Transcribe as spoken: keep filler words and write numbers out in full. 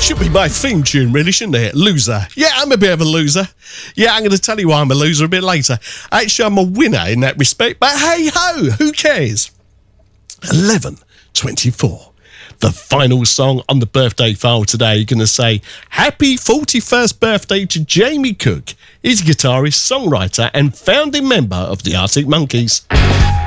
Should be my theme tune, really, shouldn't it? Loser. Yeah, I'm a bit of a loser. Yeah, I'm going to tell you why I'm a loser a bit later. Actually, I'm a winner in that respect, but hey ho, who cares? eleven twenty-four. The final song on the birthday file today. You're going to say, happy forty-first birthday to Jamie Cook. He's a guitarist, songwriter, and founding member of the Arctic Monkeys.